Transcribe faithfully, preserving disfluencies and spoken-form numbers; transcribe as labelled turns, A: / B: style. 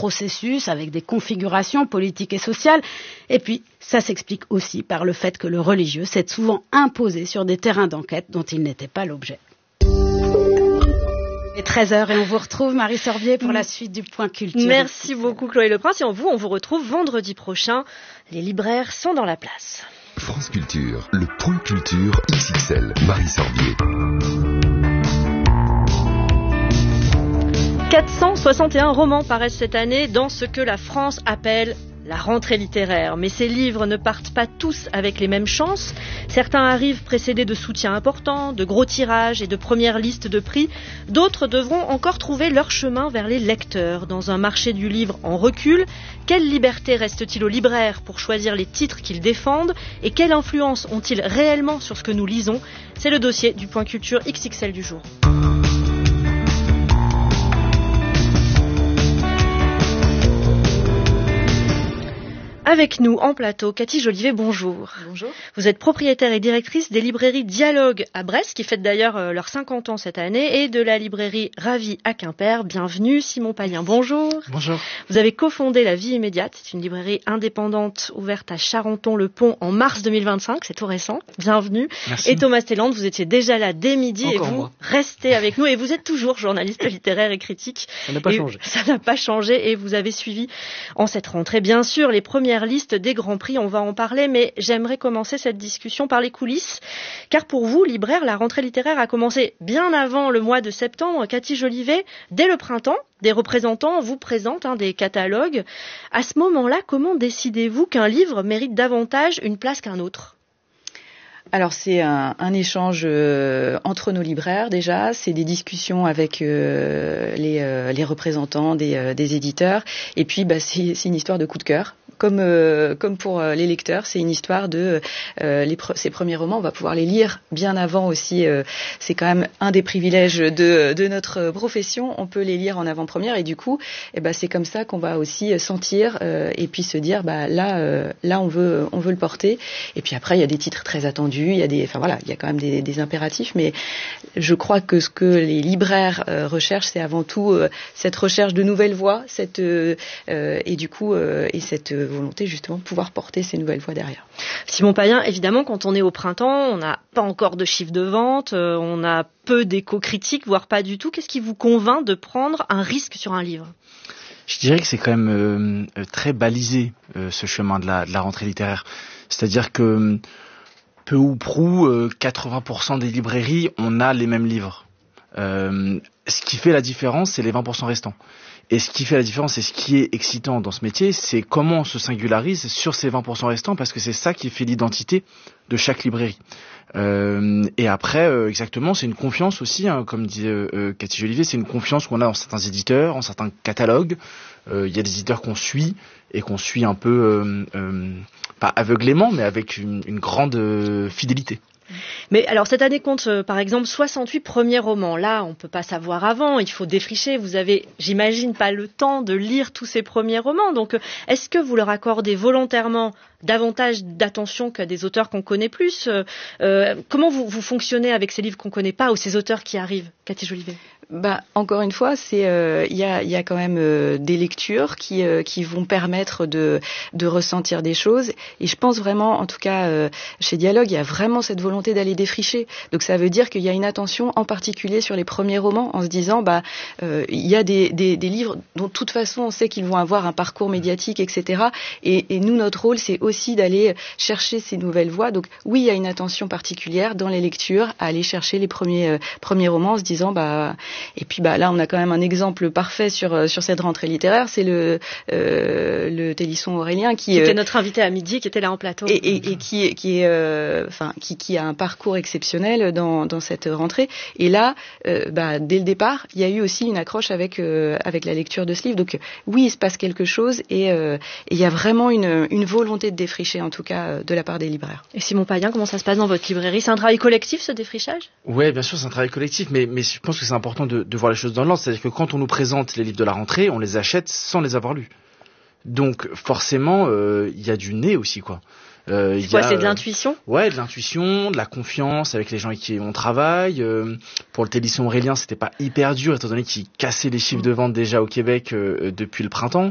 A: processus avec des configurations politiques et sociales. Et puis, ça s'explique aussi par le fait que le religieux s'est souvent imposé sur des terrains d'enquête dont il n'était pas l'objet. Il est treize heures et on vous retrouve, Marie Sorbier, pour la suite du Point Culture.
B: Merci beaucoup, Chloé Leprince. Et on vous, on vous retrouve vendredi prochain. Les libraires sont dans la place.
C: France Culture, le Point Culture X X L. Marie Sorbier.
B: quatre cent soixante et un romans paraissent cette année dans ce que la France appelle la rentrée littéraire. Mais ces livres ne partent pas tous avec les mêmes chances. Certains arrivent précédés de soutiens importants, de gros tirages et de premières listes de prix. D'autres devront encore trouver leur chemin vers les lecteurs. Dans un marché du livre en recul, quelle liberté reste-t-il aux libraires pour choisir les titres qu'ils défendent et quelle influence ont-ils réellement sur ce que nous lisons? C'est le dossier du Point Culture X X L du jour. Avec nous en plateau, Cathy Jolivet, bonjour.
D: Bonjour.
B: Vous êtes propriétaire et directrice des librairies Dialogue à Brest, qui fête d'ailleurs euh, leurs cinquante ans cette année, et de la librairie Ravi à Quimper. Bienvenue, Simon Payen, bonjour.
E: Bonjour.
B: Vous avez cofondé La Vie Immédiate, c'est une librairie indépendante ouverte à Charenton-le-Pont en mars deux mille vingt-cinq, c'est tout récent. Bienvenue.
E: Merci.
B: Et Thomas Stelland, vous étiez déjà là dès midi
E: Encore
B: et vous
E: moi.
B: restez avec nous et vous êtes toujours journaliste littéraire et critique.
E: Ça n'a pas
B: et
E: changé.
B: Ça n'a pas changé et vous avez suivi en cette rentrée, bien sûr, les premières listes des Grands Prix, on va en parler, mais j'aimerais commencer cette discussion par les coulisses, car pour vous, libraire, la rentrée littéraire a commencé bien avant le mois de septembre. Cathy Jolivet, dès le printemps, des représentants vous présentent hein, des catalogues. À ce moment-là, comment décidez-vous qu'un livre mérite davantage une place qu'un autre ?
D: Alors c'est un, un échange euh, entre nos libraires déjà, c'est des discussions avec euh, les, euh, les représentants des, euh, des éditeurs, et puis bah, c'est, c'est une histoire de coup de cœur. Comme, euh, comme pour euh, les lecteurs, c'est une histoire de euh, les pre- ces premiers romans, on va pouvoir les lire bien avant aussi. Euh, c'est quand même un des privilèges de, de notre profession, on peut les lire en avant-première et du coup, eh ben, c'est comme ça qu'on va aussi sentir euh, et puis se dire bah, là, euh, là on, veut, on veut le porter. Et puis après, il y a des titres très attendus, il y a, des, enfin, voilà, il y a quand même des, des impératifs, mais je crois que ce que les libraires euh, recherchent, c'est avant tout euh, cette recherche de nouvelles voies cette, euh, euh, et du coup, euh, et cette euh, volonté justement de pouvoir porter ces nouvelles voies derrière.
B: Simon Payen, évidemment, quand on est au printemps, on n'a pas encore de chiffre de vente, euh, on a peu d'écho critiques, voire pas du tout. Qu'est-ce qui vous convainc de prendre un risque sur un livre ?
E: Je dirais que c'est quand même euh, très balisé, euh, ce chemin de la, de la rentrée littéraire. C'est-à-dire que peu ou prou, euh, quatre-vingts pour cent des librairies, on a les mêmes livres. Euh, ce qui fait la différence, c'est les vingt pour cent restants. Et ce qui fait la différence et ce qui est excitant dans ce métier, c'est comment on se singularise sur ces vingt pour cent restants, parce que c'est ça qui fait l'identité de chaque librairie. Euh, et après, euh, exactement, c'est une confiance aussi, hein, comme disait euh, Cathy Jolivet, c'est une confiance qu'on a en certains éditeurs, en certains catalogues. Euh, il y a des éditeurs qu'on suit et qu'on suit un peu, euh, euh, pas aveuglément, mais avec une, une grande euh, fidélité.
B: Mais alors cette année compte euh, par exemple soixante-huit premiers romans. Là, on peut pas savoir avant, il faut défricher. Vous avez, j'imagine, pas le temps de lire tous ces premiers romans. Donc, euh, est-ce que vous leur accordez volontairement davantage d'attention qu'à des auteurs qu'on connaît plus ? euh, euh, Comment vous, vous fonctionnez avec ces livres qu'on connaît pas ou ces auteurs qui arrivent ? Cathy Jolivet.
D: Bah, encore une fois, c'est il euh, y a il y a quand même euh, des lectures qui euh, qui vont permettre de de ressentir des choses. Et je pense vraiment, en tout cas euh, chez Dialogue, il y a vraiment cette volonté d'aller défricher. Donc ça veut dire qu'il y a une attention en particulier sur les premiers romans, en se disant bah euh, il y a des des des livres dont de toute façon on sait qu'ils vont avoir un parcours médiatique, et cetera. Et, et nous, notre rôle, c'est aussi d'aller chercher ces nouvelles voies. Donc oui, il y a une attention particulière dans les lectures à aller chercher les premiers euh, premiers romans, en se disant bah et puis bah là on a quand même un exemple parfait sur sur cette rentrée littéraire, c'est le euh, le Télisson Aurélien qui,
B: qui était
D: euh,
B: notre invité à midi, qui était là en plateau
D: et, et, et qui qui est euh, enfin qui qui a un parcours exceptionnel dans dans cette rentrée. Et là euh, bah dès le départ il y a eu aussi une accroche avec euh, avec la lecture de ce livre. Donc oui, il se passe quelque chose et euh, il y a vraiment une une volonté de défricher, en tout cas de la part des libraires.
B: Et Simon Payen, comment ça se passe dans votre librairie ? C'est un travail collectif, ce défrichage ?
E: Ouais, bien sûr, c'est un travail collectif, mais mais je pense que c'est important de, de voir les choses dans l'ordre. C'est-à-dire que quand on nous présente les livres de la rentrée, on les achète sans les avoir lus. Donc forcément, il euh, y a du nez aussi, quoi.
B: Euh, c'est quoi, c'est de l'intuition ?
E: euh, Ouais, de l'intuition, de la confiance avec les gens avec qui on travaille. Euh, pour le Télisson Aurélien, c'était pas hyper dur, étant donné qu'il cassait les chiffres de vente déjà au Québec euh, depuis le printemps.